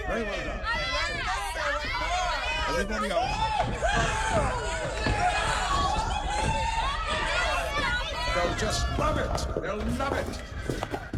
Very well done. Everybody else. They'll just love it. They'll love it.